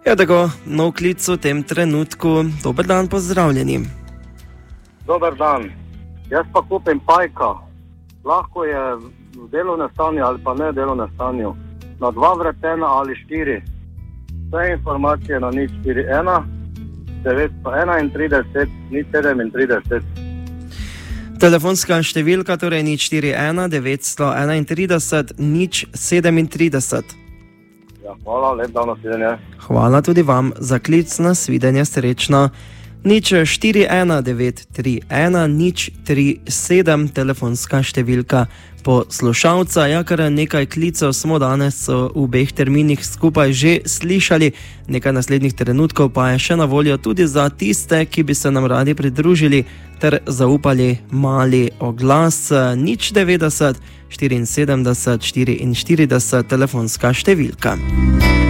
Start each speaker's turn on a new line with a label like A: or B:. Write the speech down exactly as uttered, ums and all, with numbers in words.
A: Ja, tako, nov klic v tem trenutku. Dober dan, pozdravljeni.
B: Dober dan. Jaz pa kupim pajka. Lahko je v delovnem stanju ali pa ne v delovnem stanju. Na dva vretena ali štiri. Vse informacije na nič štiri ena devetsto enaintrideset nič sedemintrideset.
A: Telefonska številka torej nič štiri ena devetsto enaintrideset nič sedemintrideset.
B: Ja, hvala, lep dan, nasvidenje.
A: Hvala tudi vam za klic, nasvidenje, srečno. nič štiri ena devet tri ena nič tri sedem, telefonska številka poslušalca. Ja, kar nekaj klicev smo danes v obeh terminih skupaj že slišali, nekaj naslednjih trenutkov pa je še na voljo tudi za tiste, ki bi se nam radi pridružili ter zaupali mali oglas. Nič devetdeset štiriinsedemdeset štiriinštirideset, telefonska številka.